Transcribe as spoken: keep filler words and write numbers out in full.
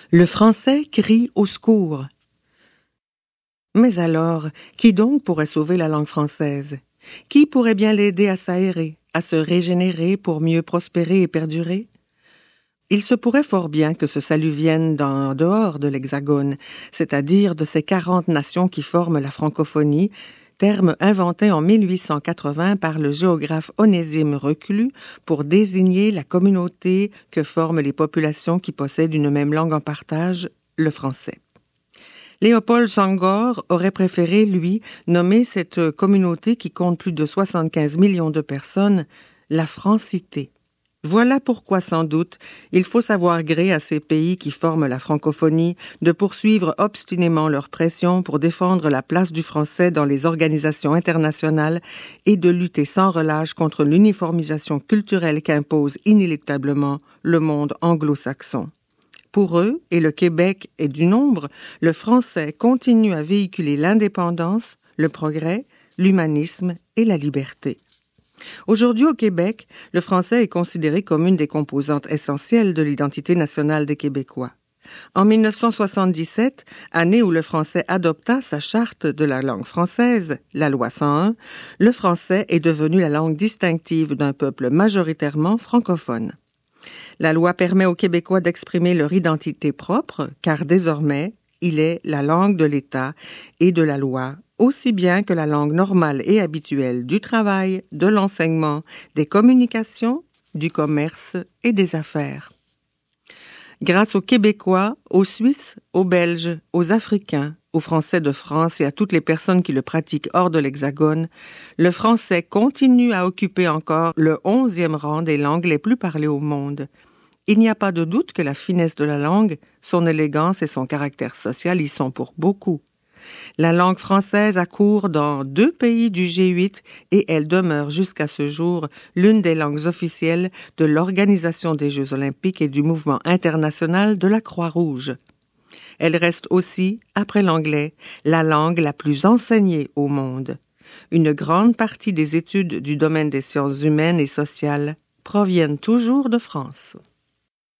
Le français crie au secours. Mais alors, qui donc pourrait sauver la langue française? Qui pourrait bien l'aider à s'aérer, à se régénérer pour mieux prospérer et perdurer? Il se pourrait fort bien que ce salut vienne d'en dehors de l'Hexagone, c'est-à-dire de ces quarante nations qui forment la francophonie, terme inventé en mille huit cent quatre-vingts par le géographe Onésime Reclus pour désigner la communauté que forment les populations qui possèdent une même langue en partage, le français. Léopold Senghor aurait préféré, lui, nommer cette communauté qui compte plus de soixante-quinze millions de personnes, la francité. Voilà pourquoi, sans doute, il faut savoir gré à ces pays qui forment la francophonie de poursuivre obstinément leur pression pour défendre la place du français dans les organisations internationales et de lutter sans relâche contre l'uniformisation culturelle qu'impose inéluctablement le monde anglo-saxon. Pour eux, et le Québec est du nombre, le français continue à véhiculer l'indépendance, le progrès, l'humanisme et la liberté. Aujourd'hui, au Québec, le français est considéré comme une des composantes essentielles de l'identité nationale des Québécois. En mille neuf cent soixante-dix-sept, année où le français adopta sa charte de la langue française, la loi cent un, le français est devenu la langue distinctive d'un peuple majoritairement francophone. La loi permet aux Québécois d'exprimer leur identité propre, car désormais, il est la langue de l'État et de la loi, aussi bien que la langue normale et habituelle du travail, de l'enseignement, des communications, du commerce et des affaires. Grâce aux Québécois, aux Suisses, aux Belges, aux Africains, aux Français de France et à toutes les personnes qui le pratiquent hors de l'Hexagone, le français continue à occuper encore le onzième rang des langues les plus parlées au monde. Il n'y a pas de doute que la finesse de la langue, son élégance et son caractère social y sont pour beaucoup. La langue française a cours dans deux pays du G huit et elle demeure jusqu'à ce jour l'une des langues officielles de l'Organisation des Jeux olympiques et du mouvement international de la Croix-Rouge. Elle reste aussi, après l'anglais, la langue la plus enseignée au monde. Une grande partie des études du domaine des sciences humaines et sociales proviennent toujours de France.